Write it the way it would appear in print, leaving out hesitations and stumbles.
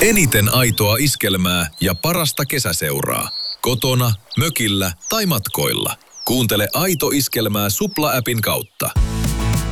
Eniten aitoa iskelmää ja parasta kesäseuraa. Kotona, mökillä tai matkoilla. Kuuntele Aito iskelmää Supla-appin kautta.